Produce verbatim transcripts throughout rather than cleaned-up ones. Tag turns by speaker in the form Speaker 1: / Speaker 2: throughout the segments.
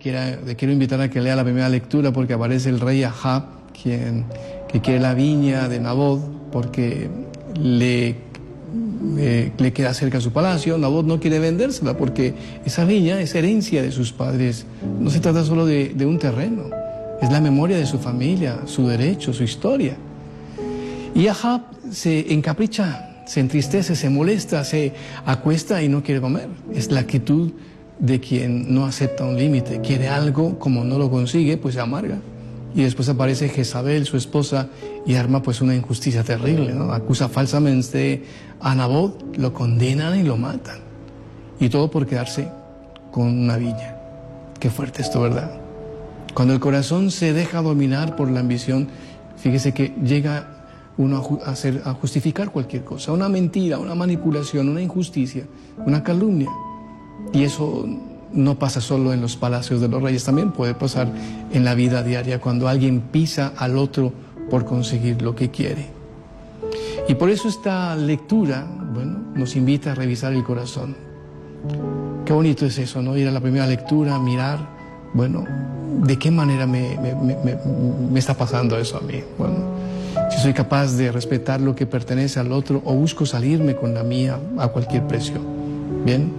Speaker 1: quiera, le quiero invitar a que lea la primera lectura porque aparece el rey Ahab, quien que quiere la viña de Nabot porque le, le, le queda cerca su palacio. Nabot no quiere vendérsela porque esa viña es herencia de sus padres. No se trata solo de, de un terreno, es la memoria de su familia, su derecho, su historia. Y Ahab se encapricha, se entristece, se molesta, se acuesta y no quiere comer. Es la actitud de quien no acepta un límite, quiere algo, como no lo consigue, pues se amarga. Y después aparece Jezabel, su esposa, y arma pues una injusticia terrible, ¿no? Acusa falsamente a Nabot, lo condenan y lo matan. Y todo por quedarse con una viña. Qué fuerte esto, ¿verdad? Cuando el corazón se deja dominar por la ambición, fíjese que llega uno a, hacer, a justificar cualquier cosa, una mentira, una manipulación, una injusticia, una calumnia. Y eso no pasa solo en los palacios de los reyes, también puede pasar en la vida diaria cuando alguien pisa al otro por conseguir lo que quiere. Y por eso esta lectura, bueno, nos invita a revisar el corazón. Qué bonito es eso, ¿no? Ir a la primera lectura, mirar, bueno, ¿de qué manera me, me, me, me está pasando eso a mí? Bueno, si soy capaz de respetar lo que pertenece al otro o busco salirme con la mía a cualquier precio. Bien.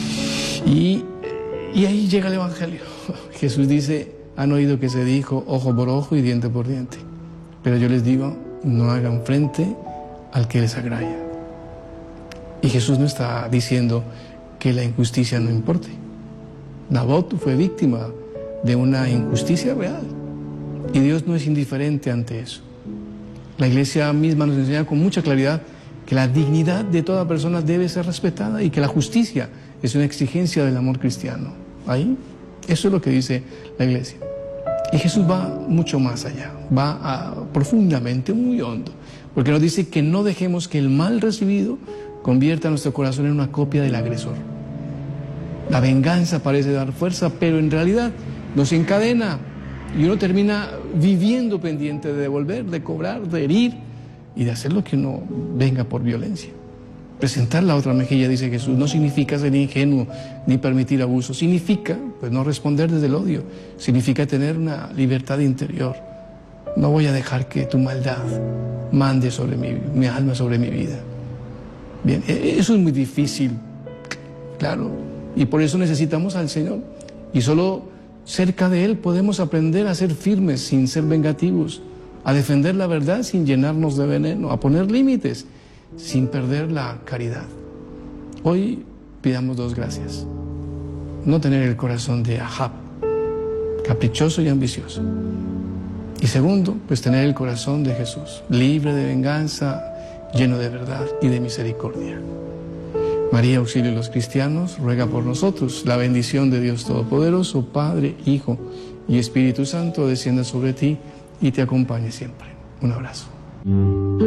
Speaker 1: Y, y ahí llega el Evangelio. Jesús dice, han oído que se dijo ojo por ojo y diente por diente. Pero yo les digo, no hagan frente al que les agraya. Y Jesús no está diciendo que la injusticia no importe. Nabot fue víctima de una injusticia real. Y Dios no es indiferente ante eso. La Iglesia misma nos enseña con mucha claridad que la dignidad de toda persona debe ser respetada y que la justicia es una exigencia del amor cristiano. Ahí, eso es lo que dice la Iglesia. Y Jesús va mucho más allá, va a, profundamente, muy hondo, porque nos dice que no dejemos que el mal recibido convierta nuestro corazón en una copia del agresor. La venganza parece dar fuerza, pero en realidad nos encadena y uno termina viviendo pendiente de devolver, de cobrar, de herir y de hacer lo que uno venga por violencia. Presentar la otra mejilla, dice Jesús, no significa ser ingenuo ni permitir abuso. Significa, pues, no responder desde el odio. Significa tener una libertad interior. No voy a dejar que tu maldad mande sobre mi, mi alma, sobre mi vida. Bien, eso es muy difícil, claro. Y por eso necesitamos al Señor. Y solo cerca de Él podemos aprender a ser firmes sin ser vengativos, a defender la verdad sin llenarnos de veneno, a poner límites sin perder la caridad. Hoy pidamos dos gracias. No tener el corazón de Ahab, caprichoso y ambicioso. Y segundo, pues tener el corazón de Jesús, libre de venganza, lleno de verdad y de misericordia. María, auxilio de los cristianos, ruega por nosotros. La bendición de Dios Todopoderoso, Padre, Hijo y Espíritu Santo, descienda sobre ti y te acompañe siempre. Un abrazo.